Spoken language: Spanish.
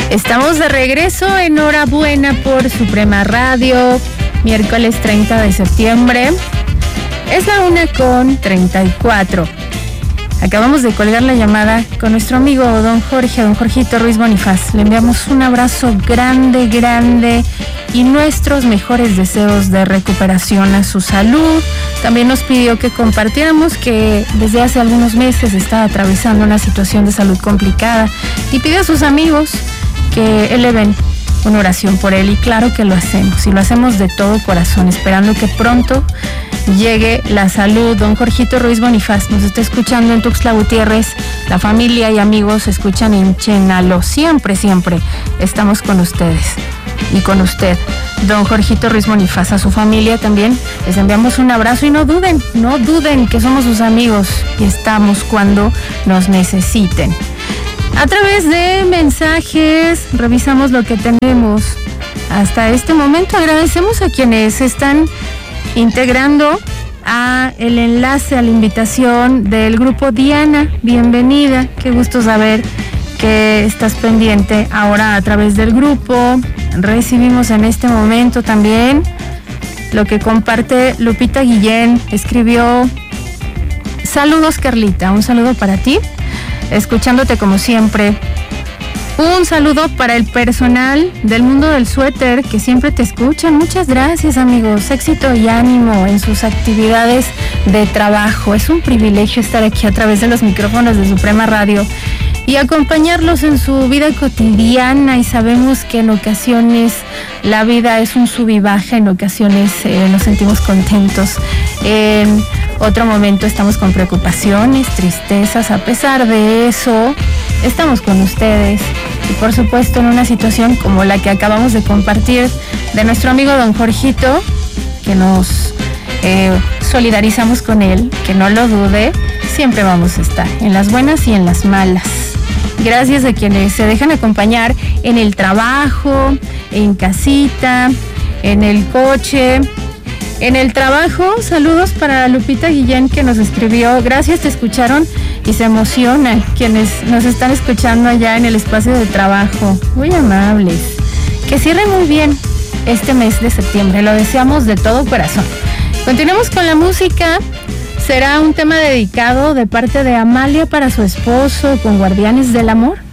Estamos de regreso, enhorabuena por Suprema Radio, miércoles 30 de septiembre. Es la 1:34. Acabamos de colgar la llamada con nuestro amigo don Jorgito Ruiz Bonifaz. Le enviamos un abrazo grande y nuestros mejores deseos de recuperación a su salud. También nos pidió que compartiéramos que desde hace algunos meses está atravesando una situación de salud complicada y pidió a sus amigos que eleven una oración por él, y claro que lo hacemos, y lo hacemos de todo corazón, esperando que pronto llegue la salud. Don Jorgito Ruiz Bonifaz nos está escuchando en Tuxtla Gutiérrez, la familia y amigos se escuchan en Chenaló. Siempre estamos con ustedes y con usted, don Jorgito Ruiz Bonifaz. A su familia también les enviamos un abrazo y no duden que somos sus amigos y estamos cuando nos necesiten. A través de mensajes revisamos lo que tenemos hasta este momento. Agradecemos a quienes están integrando a el enlace, a la invitación del grupo. Diana, bienvenida, qué gusto saber que estás pendiente ahora a través del grupo. Recibimos en este momento también lo que comparte Lupita Guillén. Escribió: saludos Carlita, un saludo para ti, escuchándote como siempre. Un saludo para el personal del mundo del suéter que siempre te escuchan. Muchas gracias, amigos. Éxito y ánimo en sus actividades de trabajo. Es un privilegio estar aquí a través de los micrófonos de Suprema Radio y acompañarlos en su vida cotidiana, y sabemos que en ocasiones la vida es un sub y baja, en ocasiones nos sentimos contentos, en otro momento estamos con preocupaciones, tristezas. A pesar de eso, estamos con ustedes, y por supuesto en una situación como la que acabamos de compartir de nuestro amigo don Jorgito, que nos solidarizamos con él, que no lo dude, siempre vamos a estar en las buenas y en las malas. Gracias a quienes se dejan acompañar en el trabajo, en casita, en el coche. En el trabajo, saludos para Lupita Guillén, que nos escribió: gracias, te escucharon y se emocionan quienes nos están escuchando allá en el espacio de trabajo. Muy amables. Que cierren muy bien este mes de septiembre, lo deseamos de todo corazón. Continuamos con la música. Será un tema dedicado de parte de Amalia para su esposo, con Guardianes del Amor.